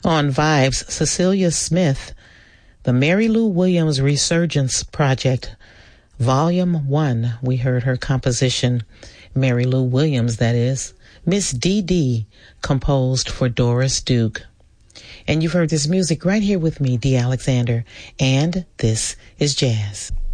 On Vibes, Cecilia Smith, the Mary Lou Williams Resurgence Project, Volume 1. We heard her composition, Mary Lou Williams, that is. Miss Dee Dee, composed for Doris Duke. And you've heard this music right here with me, Dee Alexander, and this is Jazz.